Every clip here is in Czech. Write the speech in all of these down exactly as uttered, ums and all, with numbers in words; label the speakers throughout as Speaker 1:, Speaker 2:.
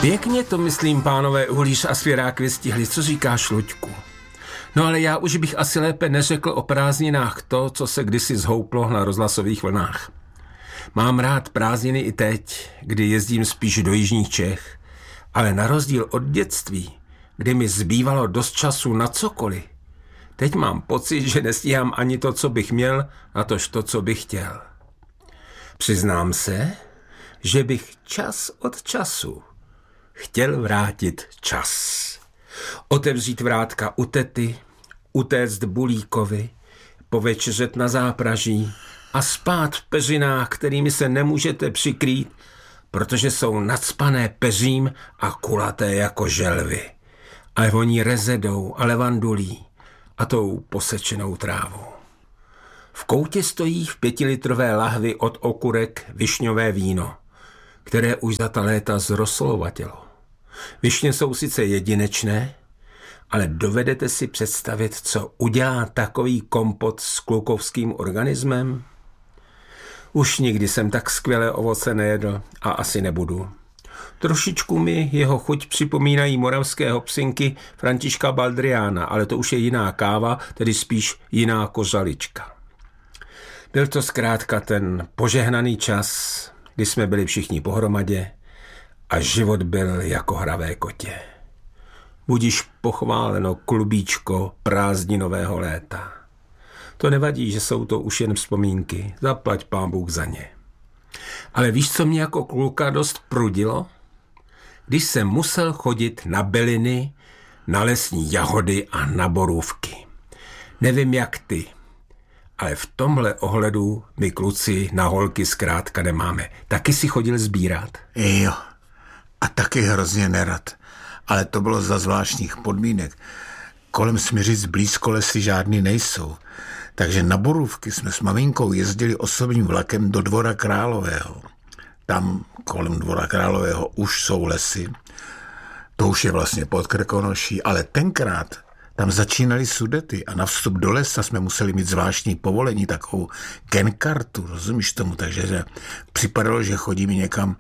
Speaker 1: Pěkně to, myslím, pánové Uhlíř a Svěrák vystihli, co říkáš, Luďku. No ale já už bych asi lépe neřekl o prázdninách to, co se kdysi zhouplo na rozhlasových vlnách. Mám rád prázdniny i teď, kdy jezdím spíš do jižních Čech, ale na rozdíl od dětství, kdy mi zbývalo dost času na cokoliv, teď mám pocit, že nestíhám ani to, co bych měl, natož to, co bych chtěl. Přiznám se, že bych čas od času chtěl vrátit čas. Otevřít vrátka u tety, utéct Bulíkovi, povečeřet na zápraží a spát v peřinách, kterými se nemůžete přikrýt, protože jsou nacpané peřím a kulaté jako želvy. A voní rezedou a levandulí a tou posečenou trávou. V koutě stojí v pětilitrové lahvi od okurek višňové víno, které už za ta léta zroslovatělo. Višně jsou sice jedinečné, ale dovedete si představit, co udělá takový kompot s klukovským organismem? Už nikdy jsem tak skvělé ovoce nejedl a asi nebudu. Trošičku mi jeho chuť připomínají moravské hopsinky Františka Baldriána, ale to už je jiná káva, tedy spíš jiná kořalička. Byl to zkrátka ten požehnaný čas, kdy jsme byli všichni pohromadě a život byl jako hravé kotě. Budiž pochváleno klubíčko prázdninového léta. To nevadí, že jsou to už jen vzpomínky, zaplať pán Bůh za ně. Ale víš, co mě jako kluka dost prudilo? Když jsem musel chodit na byliny, na lesní jahody a na borůvky. Nevím jak ty, ale v tomhle ohledu my kluci na holky zkrátka nemáme. Taky si chodil sbírat?
Speaker 2: Jo, a taky hrozně nerad. Ale to bylo za zvláštních podmínek. Kolem Smiřic blízko lesy žádný nejsou. Takže na borůvky jsme s maminkou jezdili osobním vlakem do Dvora Králového. Tam kolem Dvora Králového už jsou lesy. To už je vlastně pod Krkonoší, ale tenkrát tam začínaly Sudety a na vstup do lesa jsme museli mít zvláštní povolení, takovou kenkartu, rozumíš tomu? Takže připadalo, že chodíme někam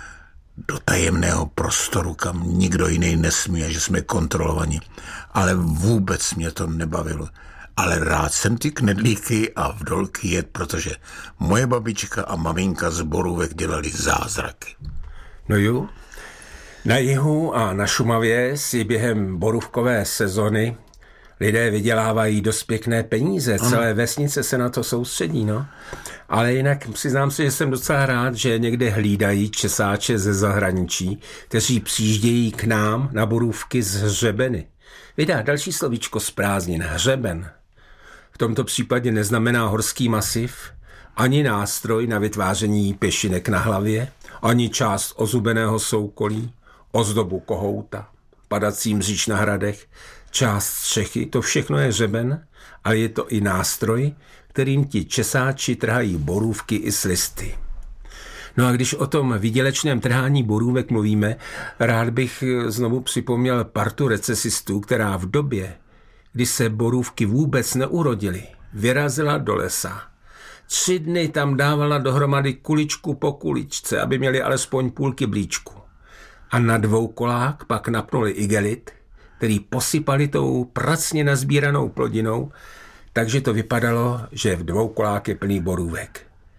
Speaker 2: do tajemného prostoru, kam nikdo jiný nesmí a že jsme kontrolovaní. Ale vůbec mě to nebavilo. Ale rád jsem ty knedlíky a vdolky jet, protože moje babička a maminka z borůvek dělali zázraky.
Speaker 1: No jo, na jihu a na Šumavě si během borůvkové sezony lidé vydělávají dost pěkné peníze. Ano. Celé vesnice se na to soustředí, no. Ale jinak přiznám si, že jsem docela rád, že někde hlídají česáče ze zahraničí, kteří přijíždějí k nám na borůvky z hřebeny. Vydá další slovíčko z prázdnin, hřeben. V tomto případě neznamená horský masiv, ani nástroj na vytváření pěšinek na hlavě, ani část ozubeného soukolí, ozdobu kohouta, padací mříž na hradech, část střechy, to všechno je hřeben, ale je to i nástroj, kterým ti česáči trhají borůvky i s listy. No a když o tom výdělečném trhání borůvek mluvíme, rád bych znovu připomněl partu recesistů, která v době, kdy se borůvky vůbec neurodily, vyrazila do lesa. Tři dny tam dávala dohromady kuličku po kuličce, aby měli alespoň půlky blíčku. A na dvoukolák pak napnuli igelit, který posypali tou pracně nazbíranou plodinou, takže to vypadalo, že v dvoukolák je plný borůvek.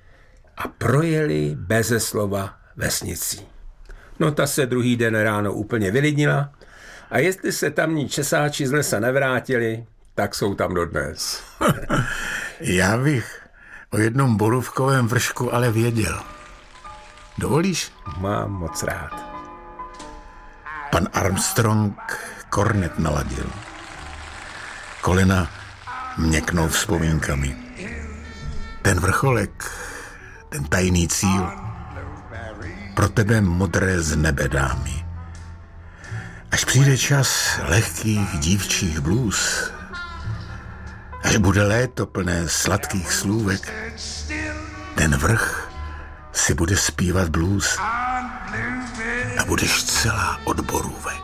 Speaker 1: A projeli beze slova vesnicí. No ta se druhý den ráno úplně vylidnila a jestli se tamní česáči z lesa nevrátili, tak jsou tam dodnes.
Speaker 2: Já bych o jednom borůvkovém vršku ale věděl. Dovolíš?
Speaker 1: Mám moc rád.
Speaker 2: Pan Armstrong kornet naladil. Kolena měknou vzpomínkami. Ten vrcholek, ten tajný cíl, pro tebe modré z nebe dámy. Až přijde čas lehkých dívčích blues, až bude léto plné sladkých slůvek, ten vrch si bude zpívat blues a budeš celá od borůvek.